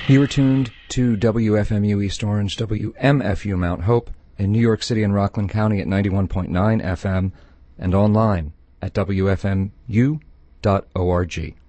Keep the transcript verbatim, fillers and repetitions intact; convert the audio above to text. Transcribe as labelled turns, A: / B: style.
A: You are tuned to W F M U East Orange, W M F U Mount Hope, in New York City and Rockland County at ninety-one point nine F M, and online at W F M U dot org.